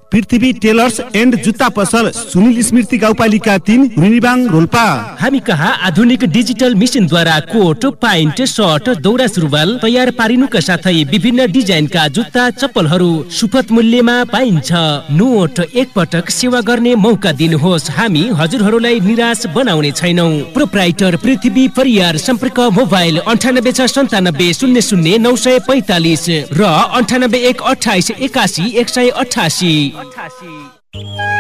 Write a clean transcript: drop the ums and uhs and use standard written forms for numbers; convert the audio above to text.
Prithvi tailors and जुत्ता पसल सुनिल स्मृति गाउँपालिका 3 रुनिबाङ रोल्पा। हामी कहाँ आधुनिक डिजिटल मेसिनद्वारा कोट, प्यान्ट, सर्ट, दौरा सुरुवाल तयार पारिनुका साथै विभिन्न डिजाइनका जुत्ता चप्पलहरू सुपथ मूल्यमा पाइन्छ। नोट एक पटक सेवा गर्ने मौका दिनुहोस्, हामी हजुरहरूलाई निराश बनाउने छैनौं। प्रोप्राइटर पृथ्वी परियार। सम्पर्क मोबाइल 9869000945 र 98 128 81 188।